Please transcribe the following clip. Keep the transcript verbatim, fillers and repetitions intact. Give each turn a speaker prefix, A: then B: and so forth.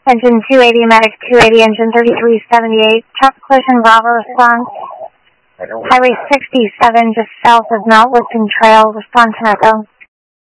A: Engine two eighty, Medic two eighty, Engine thirty-three seventy-eight, truck collision, Bravo response. Highway sixty-seven, just south of Mount Lipton Trail, response to Echo.